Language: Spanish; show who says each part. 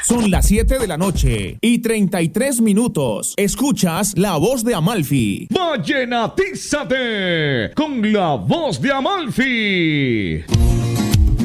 Speaker 1: Son las 7 de la noche y 33 minutos. Escuchas La Voz de Amalfi.
Speaker 2: Vallenatízate con La Voz de Amalfi.